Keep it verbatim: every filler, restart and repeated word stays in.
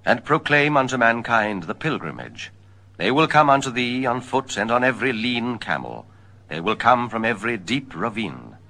and proclaim unto mankind the pilgrimage. They will come unto thee on foot and on every lean camel. They will come from every deep ravine.